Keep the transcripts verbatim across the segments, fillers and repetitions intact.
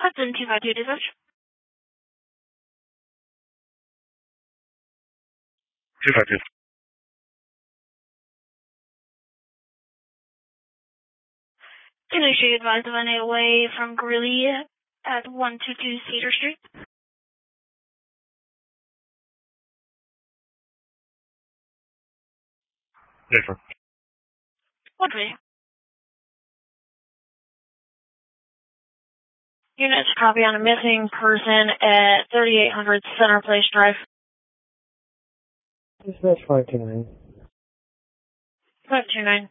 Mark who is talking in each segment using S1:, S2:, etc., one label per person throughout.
S1: Hudson two five two dispatch.
S2: two five two.
S1: Can I show you advised of an away from Greeley at one two two Cedar Street?
S2: Yes, sir.
S1: What way? Units copy on a missing person at thirty-eight hundred Center Place Drive.
S3: Dispatch five two nine.
S1: five two nine.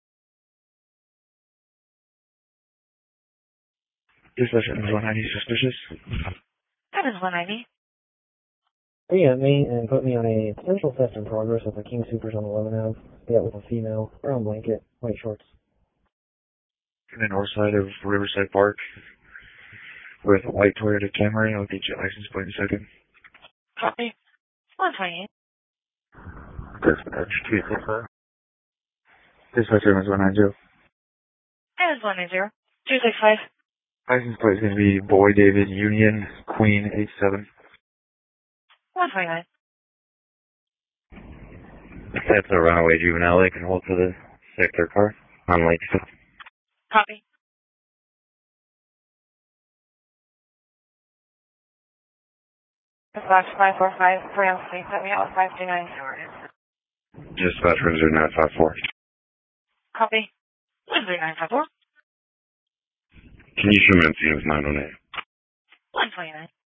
S2: Dispatch one ninety suspicious.
S1: That is one ninety.
S3: Yeah, me and put me on a potential theft in progress with the King Supers on eleven Ave. Yeah, with a female, brown blanket, white shorts.
S2: In the north side of Riverside Park with a white Toyota Camry. I'll get your license plate in a second.
S1: Copy. one twenty-eight.
S2: Dispatch two six five. Dispatch one nine zero.
S1: That is one nine zero. two six five.
S2: License plate is going to be Boy David Union Queen eight seven.
S1: one twenty-nine.
S2: That's a runaway juvenile. They can hold to the sector car on Lake.
S1: Copy. Dispatch five four five. Brown Street. Set me out with five two nine.
S2: Dispatch one zero nine five four.
S1: Copy. one zero nine five four.
S2: Can you show me on Phoenix nine one eight?
S1: one twenty-nine.